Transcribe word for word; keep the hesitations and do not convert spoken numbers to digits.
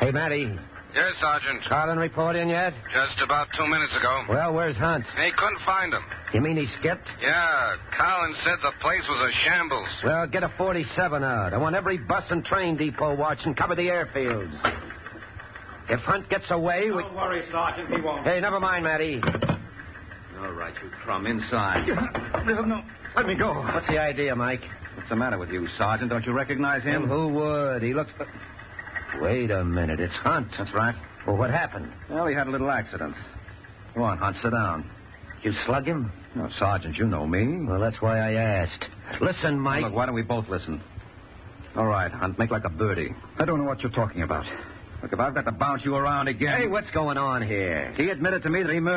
Hey, Matty. Yes, Sergeant. Carlin report in yet? Just about two minutes ago. Well, where's Hunt? He couldn't find him. You mean he skipped? Yeah, Collins said the place was a shambles. Well, get a forty-seven out. I want every bus and train depot watch and cover the airfields. If Hunt gets away, we... Don't worry, Sergeant. He won't. Hey, never mind, Matty. All right, you crumb, inside. No, no. Let me go. What's the idea, Mike? What's the matter with you, Sergeant? Don't you recognize him? Him who would? He looks... Wait a minute. It's Hunt. That's right. Well, what happened? Well, he had a little accident. Go on, Hunt, sit down. You slug him? No, Sergeant, you know me. Well, that's why I asked. Listen, Mike... Now, look, why don't we both listen? All right, Hunt, make like a birdie. I don't know what you're talking about. Look, if I've got to bounce you around again... Hey, what's going on here? He admitted to me that he murdered...